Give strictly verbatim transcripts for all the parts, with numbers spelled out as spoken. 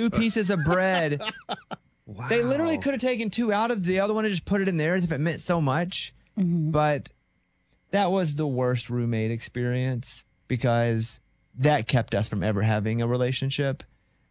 two pieces of bread. Wow. They literally could have taken two out of the other one and just put it in there as if it meant so much. Mm-hmm. But that was the worst roommate experience because that kept us from ever having a relationship.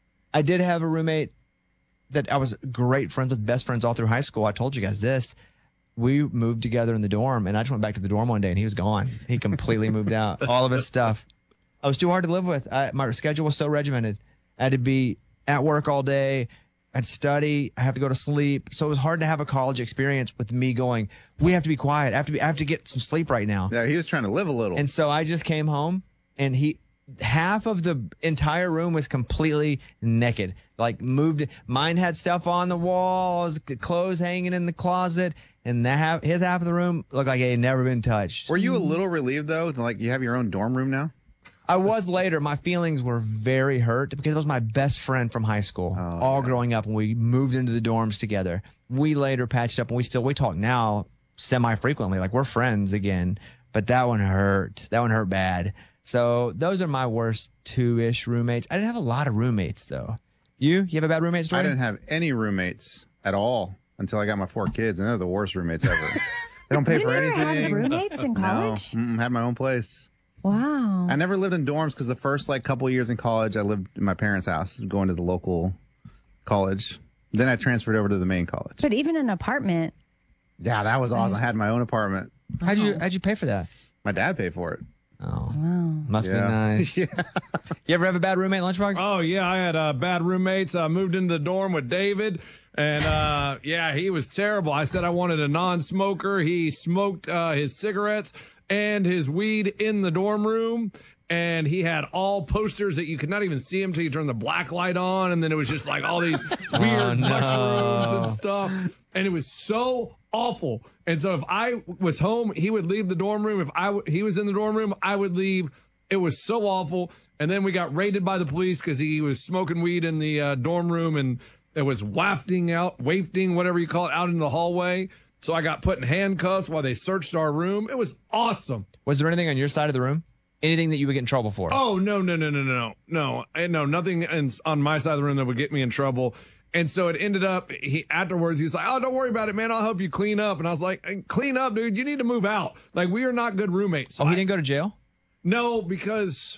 I did have a roommate that I was great friends with, best friends all through high school. I told you guys this. We moved together in the dorm, and I just went back to the dorm one day, and he was gone. He completely moved out. All of his stuff. I was too hard to live with. I, my schedule was so regimented. I had to be at work all day. I'd study. I have to go to sleep. So it was hard to have a college experience with me going, we have to be quiet. I have to be, I have to get some sleep right now. Yeah, he was trying to live a little. And so I just came home, and he, half of the entire room was completely naked. Like moved. Mine had stuff on the walls, clothes hanging in the closet, and that half, his half of the room looked like it had never been touched. Were you a little relieved though? Like you have your own dorm room now? I was later. My feelings were very hurt because it was my best friend from high school, Oh, all yeah. growing up, and we moved into the dorms together. We later patched up, and we still we talk now semi-frequently, like we're friends again. But that one hurt. That one hurt bad. So those are my worst two-ish roommates. I didn't have a lot of roommates though. You? You have a bad roommate story? I didn't have any roommates at all until I got my four kids, and they're the worst roommates ever. They don't pay You for never anything. had roommates in college? No, mm, had my own place. Wow. I never lived in dorms because the first like couple years in college, I lived in my parents' house, going to the local college. Then I transferred over to the main college. But even an apartment. Yeah, that was awesome. I had my own apartment. How'd you How'd you pay for that? My dad paid for it. Oh, Wow. must Yeah. be nice. Yeah. You ever have a bad roommate, Lunchbox? Oh, yeah, I had uh, bad roommates. I moved into the dorm with David, and uh, yeah, he was terrible. I said I wanted a non-smoker. He smoked uh, his cigarettes and his weed in the dorm room, and he had all posters that you could not even see him till you turn the black light on, and then it was just like all these weird Oh, no. mushrooms and stuff, and it was so awful. And so if I was home, he would leave the dorm room. If I w- he was in the dorm room, I would leave. It was so awful. And then we got raided by the police because he was smoking weed in the uh, dorm room, and it was wafting out, wafting, whatever you call it, out into the hallway. So I got put in handcuffs while they searched our room. It was awesome. Was there anything on your side of the room? Anything that you would get in trouble for? Oh, no, no, no, no, no, no, no, no, nothing in, on my side of the room that would get me in trouble. And so it ended up, he afterwards, he was like, oh, don't worry about it, man. I'll help you clean up. And I was like, clean up, dude. You need to move out. Like, we are not good roommates. So Oh, he I- didn't go to jail? No, because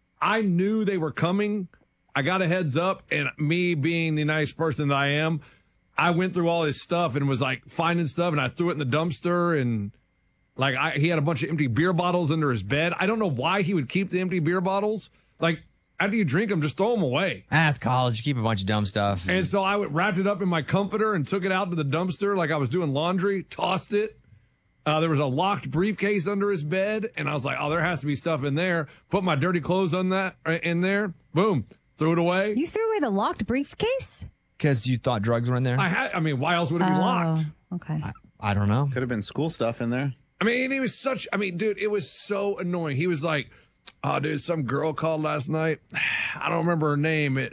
I knew they were coming. I got a heads up, and me being the nice person that I am, I went through all his stuff and was like finding stuff, and I threw it in the dumpster, and like I, he had a bunch of empty beer bottles under his bed. I don't know why he would keep the empty beer bottles. Like after you drink them, just throw them away. Ah, it's college. You keep a bunch of dumb stuff. And so I would wrapped it up in my comforter and took it out to the dumpster like I was doing laundry, tossed it. Uh, there was a locked briefcase under his bed, and I was like, oh, there has to be stuff in there. Put my dirty clothes on that uh, in there. Boom. Threw it away. You threw away the locked briefcase? Because you thought drugs were in there? I had, I mean, why else would it be Oh, locked? okay. I, I don't know. Could have been school stuff in there. I mean, he was such, I mean, dude, it was so annoying. He was like, oh, dude, some girl called last night. I don't remember her name, it,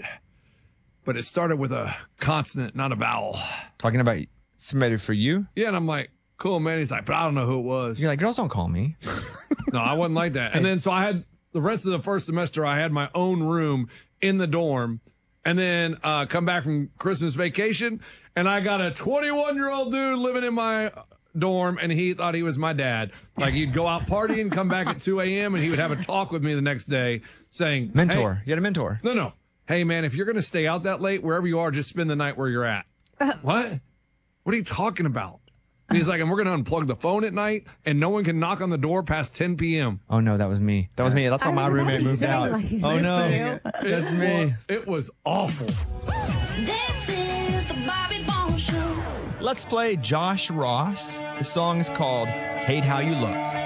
but it started with a consonant, not a vowel. Talking about somebody for you? Yeah, and I'm like, cool, man. He's like, but I don't know who it was. You're like, girls don't call me. No, I wasn't like that. And then so I had the rest of the first semester, I had my own room in the dorm, and then uh, come back from Christmas vacation, and I got a twenty-one year old dude living in my dorm, and he thought he was my dad. Like he'd go out partying, come back at two a.m., and he would have a talk with me the next day saying, Mentor. "Hey, You had a mentor. no, no. Hey, man, if you're going to stay out that late, wherever you are, just spend the night where you're at." What? What are you talking about? And he's like, and we're going to unplug the phone at night, and no one can knock on the door past ten p.m. Oh, no, that was me. That was me. That's why I my was about roommate to moved say, out. like, Oh, no. Same That's It me. wa- It was awful. This is the Bobby Bones Show. Let's play Josh Ross. The song is called Hate How You Look.